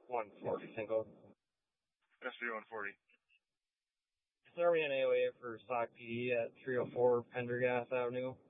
140 single. SB 140. Is there an AOA for Sauk PD at 304 Pendergast Avenue?